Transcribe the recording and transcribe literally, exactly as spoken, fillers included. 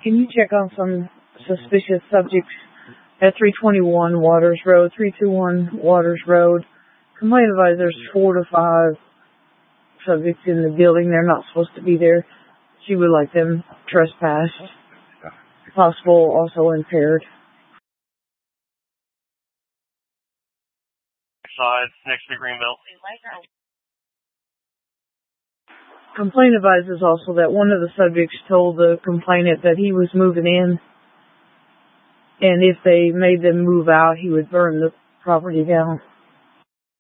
Can you check on some suspicious subjects at three twenty-one Waters Road, three twenty-one Waters Road? Complaint advisors four to five subjects in the building. They're not supposed to be there. She would like them trespassed. Possible also impaired. Side, next to Greenbelt. Complaint advises also that one of the subjects told the complainant that he was moving in, and if they made them move out, he would burn the property down.